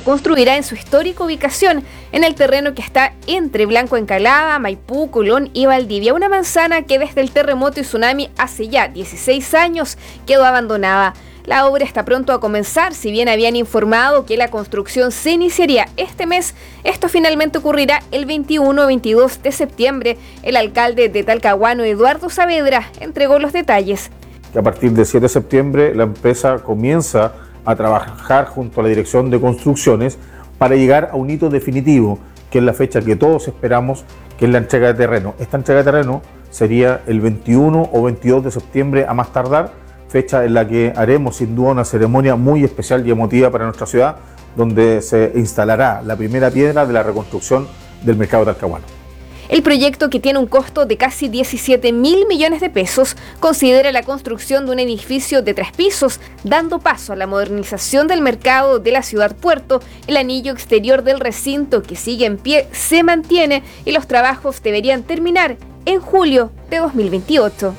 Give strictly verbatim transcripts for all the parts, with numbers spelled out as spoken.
se construirá en su histórica ubicación, en el terreno que está entre Blanco Encalada, Maipú, Colón y Valdivia, una manzana que desde el terremoto y tsunami hace ya dieciséis años quedó abandonada. La obra está pronto a comenzar, si bien habían informado que la construcción se iniciaría este mes, esto finalmente ocurrirá el veintiuno o veintidós de septiembre. El alcalde de Talcahuano, Eduardo Saavedra, entregó los detalles. A partir del siete de septiembre la empresa comienza a trabajar junto a la Dirección de Construcciones para llegar a un hito definitivo, que es la fecha que todos esperamos, que es la entrega de terreno. Esta entrega de terreno sería el veintiuno o veintidós de septiembre a más tardar, fecha en la que haremos sin duda una ceremonia muy especial y emotiva para nuestra ciudad, donde se instalará la primera piedra de la reconstrucción del mercado talcahuano. El proyecto, que tiene un costo de casi diecisiete mil millones de pesos, considera la construcción de un edificio de tres pisos, dando paso a la modernización del mercado de la ciudad puerto. El anillo exterior del recinto, que sigue en pie, se mantiene y los trabajos deberían terminar en julio de dos mil veintiocho.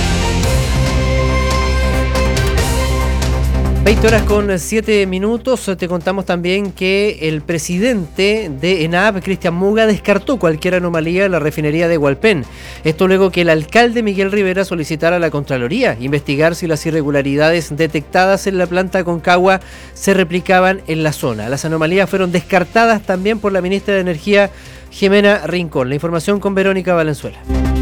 veinte horas con siete minutos. Te contamos también que el presidente de ENAP, Cristian Muga, descartó cualquier anomalía en la refinería de Hualpén. Esto luego que el alcalde Miguel Rivera solicitara a la Contraloría investigar si las irregularidades detectadas en la planta Aconcagua se replicaban en la zona. Las anomalías fueron descartadas también por la ministra de Energía, Jimena Rincón. La información con Verónica Valenzuela.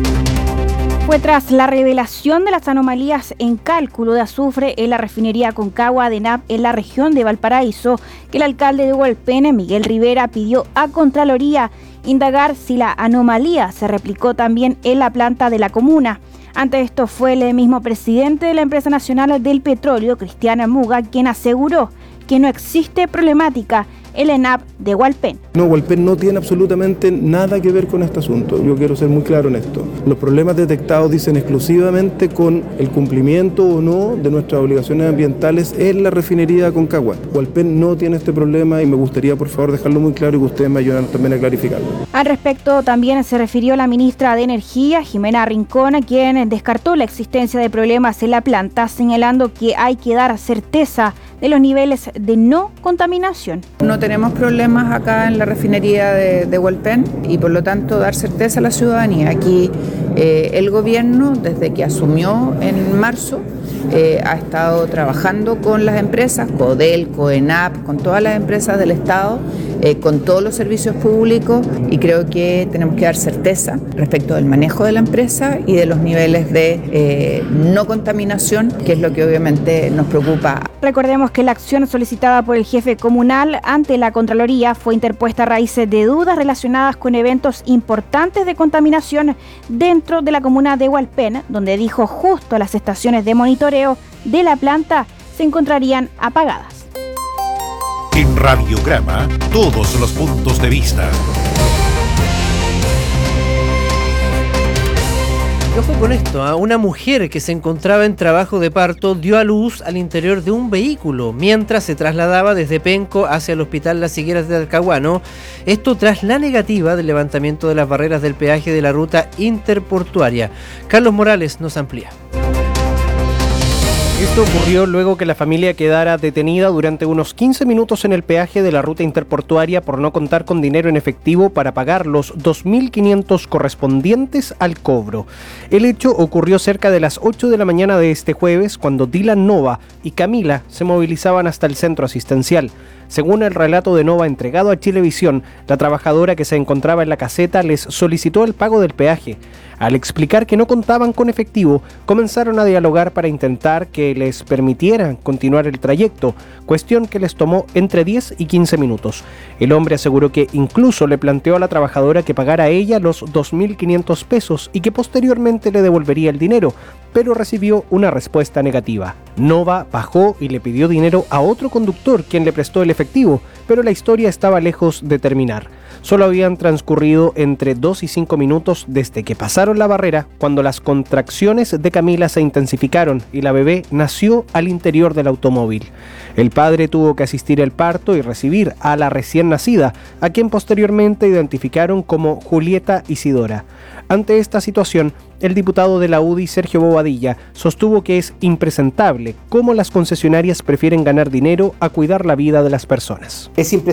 Fue tras la revelación de las anomalías en cálculo de azufre en la refinería Aconcagua de ENAP en la región de Valparaíso que el alcalde de Hualpén, Miguel Rivera, pidió a Contraloría indagar si la anomalía se replicó también en la planta de la comuna. Ante esto fue el mismo presidente de la Empresa Nacional del Petróleo, Cristian Muga, quien aseguró que no existe problemática el ENAP de Hualpén. No, Hualpén no tiene absolutamente nada que ver con este asunto. Yo quiero ser muy claro en esto. Los problemas detectados dicen exclusivamente con el cumplimiento o no de nuestras obligaciones ambientales en la refinería de Aconcagua. Hualpén no tiene este problema y me gustaría, por favor, dejarlo muy claro y que ustedes me ayuden también a clarificarlo. Al respecto, también se refirió la ministra de Energía, Jimena Rincón, quien descartó la existencia de problemas en la planta, señalando que hay que dar certeza de los niveles de no contaminación. No tenemos problemas acá en la refinería de, de Hualpén y por lo tanto dar certeza a la ciudadanía. Aquí eh, el gobierno, desde que asumió en marzo, eh, ha estado trabajando con las empresas, Codelco, ENAP, con todas las empresas del Estado, eh, con todos los servicios públicos, y creo que tenemos que dar certeza respecto del manejo de la empresa y de los niveles de eh, no contaminación, que es lo que obviamente nos preocupa. Recordemos que la acción solicitada por el jefe comunal ante la Contraloría fue interpuesta a raíz de dudas relacionadas con eventos importantes de contaminación dentro de la comuna de Hualpén, donde dijo justo las estaciones de monitoreo de la planta se encontrarían apagadas. En Radiograma, todos los puntos de vista. Y ojo con esto, ¿eh? Una mujer que se encontraba en trabajo de parto dio a luz al interior de un vehículo mientras se trasladaba desde Penco hacia el Hospital Las Higueras de Talcahuano. Esto tras la negativa del levantamiento de las barreras del peaje de la ruta interportuaria. Carlos Morales nos amplía. Esto ocurrió luego que la familia quedara detenida durante unos quince minutos en el peaje de la ruta interportuaria por no contar con dinero en efectivo para pagar los dos mil quinientos correspondientes al cobro. El hecho ocurrió cerca de las ocho de la mañana de este jueves, cuando Dylan Nova y Camila se movilizaban hasta el centro asistencial. Según el relato de Nova entregado a Chilevisión, la trabajadora que se encontraba en la caseta les solicitó el pago del peaje. Al explicar que no contaban con efectivo, comenzaron a dialogar para intentar que les permitieran continuar el trayecto, cuestión que les tomó entre diez y quince minutos. El hombre aseguró que incluso le planteó a la trabajadora que pagara a ella los dos mil quinientos pesos y que posteriormente le devolvería el dinero, pero recibió una respuesta negativa. Nova bajó y le pidió dinero a otro conductor, quien le prestó el efectivo, pero la historia estaba lejos de terminar. Solo habían transcurrido entre dos y cinco minutos desde que pasaron la barrera, cuando las contracciones de Camila se intensificaron y la bebé nació al interior del automóvil. El padre tuvo que asistir al parto y recibir a la recién nacida, a quien posteriormente identificaron como Julieta Isidora. Ante esta situación, el diputado de la U D I, Sergio Bobadilla, sostuvo que es impresentable cómo las concesionarias prefieren ganar dinero a cuidar la vida de las personas. Es